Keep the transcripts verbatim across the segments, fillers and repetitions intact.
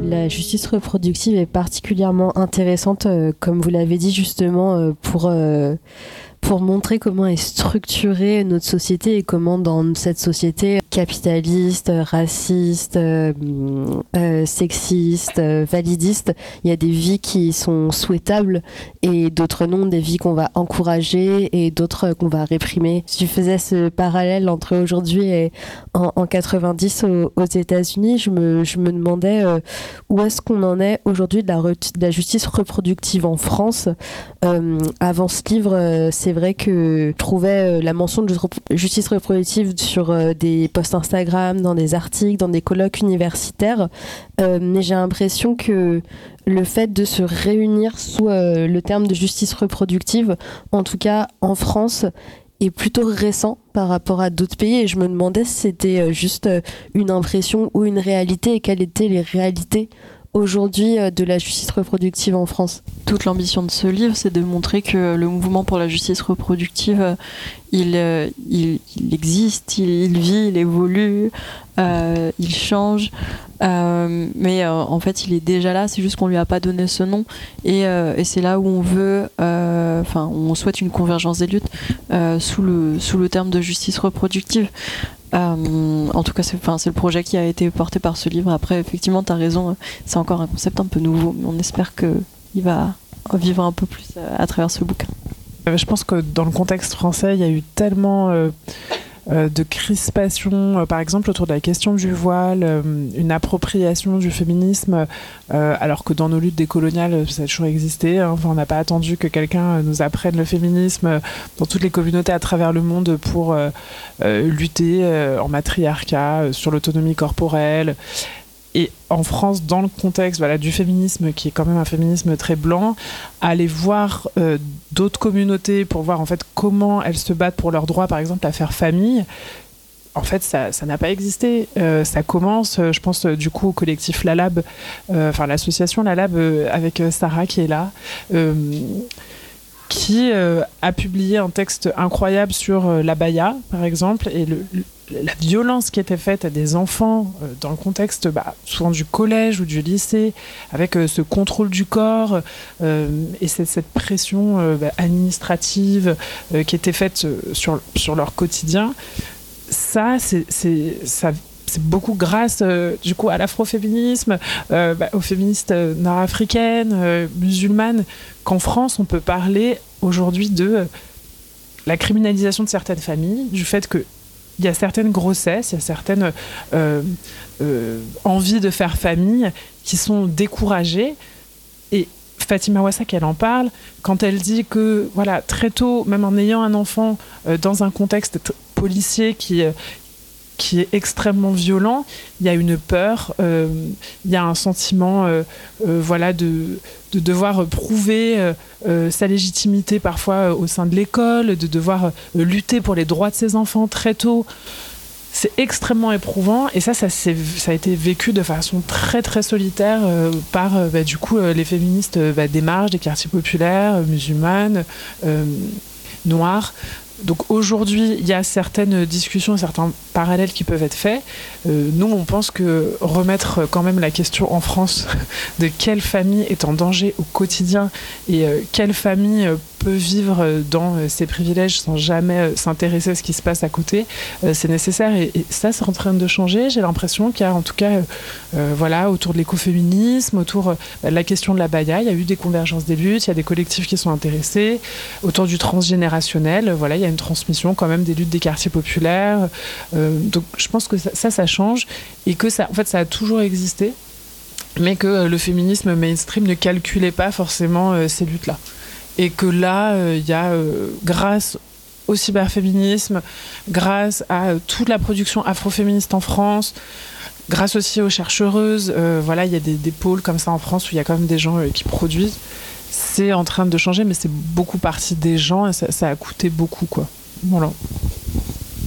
La justice reproductive est particulièrement intéressante, euh, comme vous l'avez dit justement, euh, pour, euh, pour montrer comment est structurée notre société et comment dans cette société capitaliste, raciste, euh, euh, sexiste, euh, validiste, il y a des vies qui sont souhaitables et d'autres non, des vies qu'on va encourager et d'autres qu'on va réprimer. Si je faisais ce parallèle entre aujourd'hui et en, en quatre-vingt-dix aux, aux États-Unis, je me, je me demandais euh, où est-ce qu'on en est aujourd'hui de la, re- de la justice reproductive en France. Euh, avant ce livre, euh, c'est vrai que je trouvais euh, la mention de justice reproductive sur euh, des posts Instagram, dans des articles, dans des colloques universitaires, euh, mais j'ai l'impression que le fait de se réunir sous euh, le terme de justice reproductive, en tout cas en France, est plutôt récent par rapport à d'autres pays, et je me demandais si c'était euh, juste euh, une impression ou une réalité, et quelles étaient les réalités aujourd'hui euh, de la justice reproductive en France. Toute l'ambition de ce livre, c'est de montrer que le mouvement pour la justice reproductive, euh, il, euh, il, il existe, il, il vit, il évolue, euh, il change, euh, mais euh, en fait il est déjà là, c'est juste qu'on lui a pas donné ce nom, et, euh, et c'est là où on veut, enfin euh, on souhaite une convergence des luttes euh, sous, le, sous le terme de justice reproductive. Euh, en tout cas, c'est, c'est le projet qui a été porté par ce livre. Après, effectivement, tu as raison, c'est encore un concept un peu nouveau, mais on espère qu'il va vivre un peu plus à travers ce bouquin. Je pense que dans le contexte français, il y a eu tellement euh, euh, de crispation, euh, par exemple autour de la question du voile, euh, une appropriation du féminisme, euh, alors que dans nos luttes décoloniales, ça a toujours existé. Hein. Enfin, on n'a pas attendu que quelqu'un nous apprenne le féminisme dans toutes les communautés à travers le monde pour euh, euh, lutter euh, en matriarcat, euh, sur l'autonomie corporelle. Et en France, dans le contexte voilà, du féminisme, qui est quand même un féminisme très blanc, aller voir euh, d'autres communautés pour voir en fait comment elles se battent pour leurs droits, par exemple à faire famille, en fait, ça, ça n'a pas existé. Euh, ça commence, je pense, euh, du coup, au collectif LaLab, euh, enfin l'association LaLab euh, avec Sarah qui est là, euh, qui euh, a publié un texte incroyable sur euh, l'abaya, par exemple, et le, le la violence qui était faite à des enfants euh, dans le contexte bah, souvent du collège ou du lycée, avec euh, ce contrôle du corps euh, et cette, cette pression euh, bah, administrative euh, qui était faite euh, sur, sur leur quotidien, ça, c'est, c'est, ça, c'est beaucoup grâce euh, du coup à l'afroféminisme, euh, bah, aux féministes euh, nord-africaines, euh, musulmanes, qu'en France on peut parler aujourd'hui de euh, la criminalisation de certaines familles, du fait que il y a certaines grossesses, il y a certaines euh, euh, envies de faire famille qui sont découragées. Et Fatima Wassak, elle en parle quand elle dit que voilà, très tôt, même en ayant un enfant euh, dans un contexte t- policier qui, euh, qui est extrêmement violent, il y a une peur, euh, il y a un sentiment euh, euh, voilà, de, de devoir prouver euh, euh, sa légitimité parfois euh, au sein de l'école, de devoir euh, lutter pour les droits de ses enfants très tôt. C'est extrêmement éprouvant et ça, ça, c'est, ça a été vécu de façon très très solitaire euh, par euh, bah, du coup, euh, les féministes euh, bah, des marges, des quartiers populaires, euh, musulmanes, euh, noires. Donc aujourd'hui, il y a certaines discussions, certains parallèles qui peuvent être faits. Euh, nous, on pense que remettre quand même la question en France de quelle famille est en danger au quotidien et euh, quelle famille euh, peut vivre dans euh, ses privilèges sans jamais euh, s'intéresser à ce qui se passe à côté, euh, c'est nécessaire. Et, et ça, c'est en train de changer. J'ai l'impression qu'il y a en tout cas, euh, euh, voilà, autour de l'écoféminisme, autour euh, de la question de l'abaya, il y a eu des convergences des luttes, il y a des collectifs qui sont intéressés. Autour du transgénérationnel, voilà, il y a une transmission quand même des luttes des quartiers populaires. Euh, donc je pense que ça, ça, ça change et que ça, en fait, ça a toujours existé, mais que euh, le féminisme mainstream ne calculait pas forcément euh, ces luttes-là. Et que là, il euh, y a, euh, grâce au cyberféminisme, grâce à euh, toute la production afroféministe en France, grâce aussi aux chercheuses, euh, voilà, il y a des, des pôles comme ça en France où il y a quand même des gens euh, qui produisent. C'est en train de changer, mais c'est beaucoup parti des gens et ça, ça a coûté beaucoup, quoi. Voilà.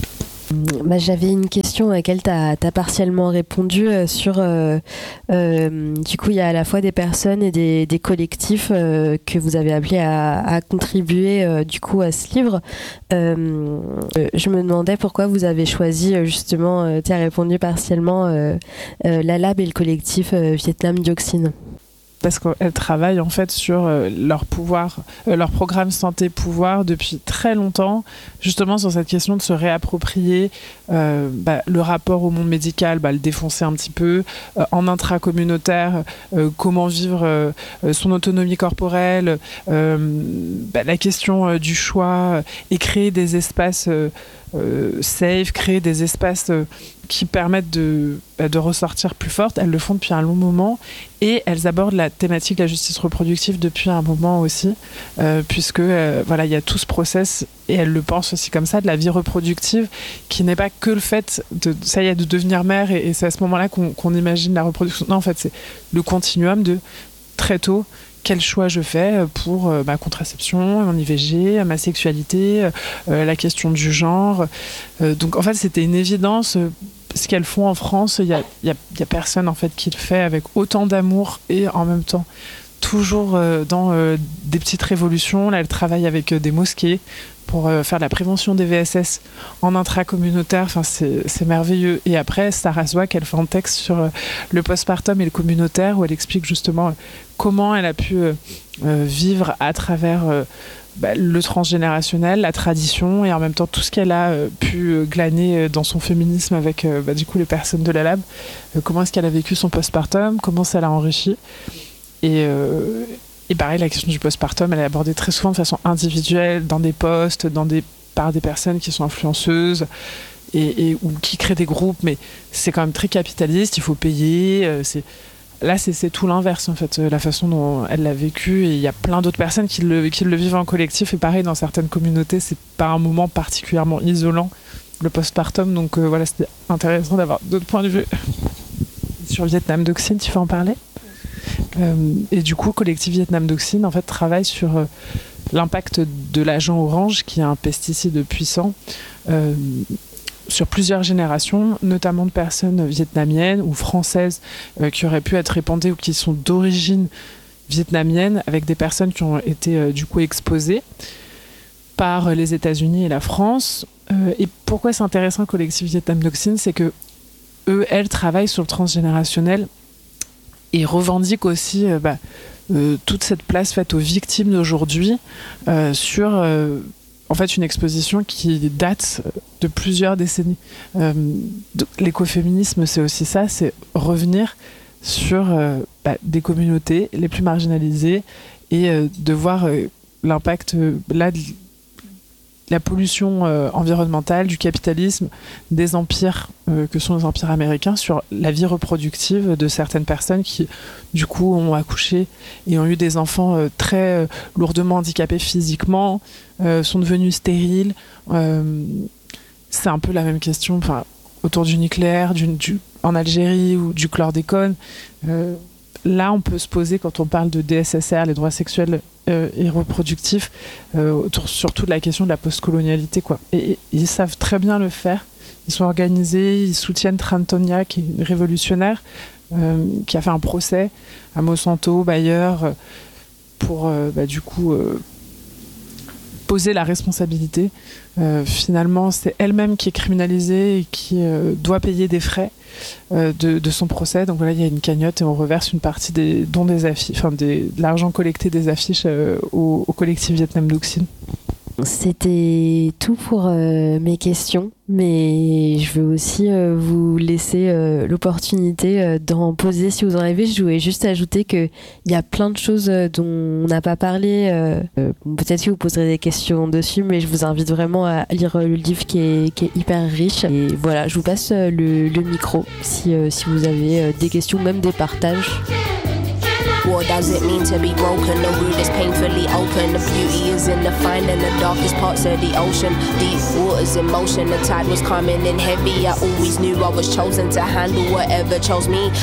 Bah, j'avais une question à laquelle tu as partiellement répondu euh, sur euh, euh, du coup il y a à la fois des personnes et des, des collectifs euh, que vous avez appelés à, à contribuer euh, du coup à ce livre. Euh, je me demandais pourquoi vous avez choisi justement, euh, tu as répondu partiellement euh, euh, la Lab et le collectif euh, Vietnam Dioxine. Parce qu'elles travaillent en fait sur euh, leur pouvoir, euh, leur programme santé-pouvoir depuis très longtemps, justement sur cette question de se réapproprier euh, bah, le rapport au monde médical, bah, le défoncer un petit peu, euh, en intracommunautaire, euh, comment vivre euh, son autonomie corporelle, euh, bah, la question euh, du choix, et créer des espaces euh, euh, safe, créer des espaces euh, qui permettent de, bah, de ressortir plus fortes. Elles le font depuis un long moment et elles abordent la thématique de la justice reproductive depuis un moment aussi, euh, puisque euh, voilà, il y a tout ce process, et elles le pensent aussi comme ça, de la vie reproductive, qui n'est pas que le fait de, ça y est, de devenir mère, et, et c'est à ce moment-là qu'on, qu'on imagine la reproduction. Non, en fait, c'est le continuum de très tôt, quel choix je fais pour euh, ma contraception, mon I V G, ma sexualité, euh, la question du genre. Euh, donc en fait, c'était une évidence. Euh, ce qu'elles font en France, il y a, y a, y a personne en fait qui le fait avec autant d'amour et en même temps toujours euh, dans euh, des petites révolutions. Là, elles travaillent avec euh, des mosquées pour euh, faire la prévention des V S S en intracommunautaire. Enfin, c'est, c'est merveilleux. Et après, Sarah Zouak, elle fait un texte sur euh, le postpartum et le communautaire, où elle explique justement euh, comment elle a pu euh, euh, vivre à travers euh, bah, le transgénérationnel, la tradition, et en même temps tout ce qu'elle a euh, pu euh, glaner euh, dans son féminisme avec euh, bah, du coup les personnes de la Lab. Euh, comment est-ce qu'elle a vécu son postpartum, comment ça l'a enrichi. Et, euh, et pareil, la question du postpartum, elle est abordée très souvent de façon individuelle, dans des posts, dans des, par des personnes qui sont influenceuses et, et, ou qui créent des groupes, mais c'est quand même très capitaliste, il faut payer. Euh, c'est... Là, c'est, c'est tout l'inverse, en fait, la façon dont elle l'a vécu. Et il y a plein d'autres personnes qui le, qui le vivent en collectif. Et pareil, dans certaines communautés, c'est pas un moment particulièrement isolant, le postpartum. Donc euh, voilà, c'était intéressant d'avoir d'autres points de vue. Sur Vietnam Dioxine, tu veux en parler ? Euh, et du coup, Collectif Vietnam Dioxine, en fait, travaille sur euh, l'impact de l'agent orange, qui est un pesticide puissant, euh, sur plusieurs générations, notamment de personnes vietnamiennes ou françaises euh, qui auraient pu être répandées ou qui sont d'origine vietnamienne, avec des personnes qui ont été euh, du coup exposées par les États-Unis et la France. Euh, et pourquoi c'est intéressant, Collectif Vietnam Dioxine, c'est que eux, elles travaillent sur le transgénérationnel et revendiquent aussi euh, bah, euh, toute cette place faite aux victimes d'aujourd'hui euh, sur euh, en fait une exposition qui date de plusieurs décennies. Euh, l'écoféminisme, c'est aussi ça, c'est revenir sur euh, bah, des communautés les plus marginalisées et euh, de voir euh, l'impact euh, là de la pollution euh, environnementale, du capitalisme, des empires euh, que sont les empires américains sur la vie reproductive de certaines personnes qui, du coup, ont accouché et ont eu des enfants euh, très euh, lourdement handicapés physiquement, euh, sont devenus stériles. Euh, c'est un peu la même question, enfin, autour du nucléaire, du, du, en Algérie ou du chlordécone. Euh, là, on peut se poser, quand on parle de D S S R, les droits sexuels euh, et reproductifs, euh, autour surtout de la question de la postcolonialité, quoi. Et, et ils savent très bien le faire. Ils sont organisés, ils soutiennent Trantonia, qui est une révolutionnaire, euh, qui a fait un procès à Monsanto, Bayer, euh, pour, euh, bah, du coup, euh, poser la responsabilité. Euh, finalement, c'est elle-même qui est criminalisée et qui euh, doit payer des frais euh, de, de son procès. Donc voilà, il y a une cagnotte et on reverse une partie des dons des affiches, enfin des, de l'argent collecté des affiches euh, au, au collectif Vietnam Dioxine. C'était tout pour euh, mes questions, mais je veux aussi euh, vous laisser euh, l'opportunité euh, d'en poser si vous en avez. Je voulais juste ajouter qu'il y a plein de choses euh, dont on n'a pas parlé. Euh, euh, peut-être que vous poserez des questions dessus, mais je vous invite vraiment à lire le livre qui est, qui est hyper riche. Et voilà, je vous passe euh, le, le micro si, euh, si vous avez euh, des questions, même des partages. What does it mean to be broken? The wound is painfully open. The beauty is in the fine and the darkest parts of the ocean. Deep waters in motion, the tide was coming in heavy. I always knew I was chosen to handle whatever chose me.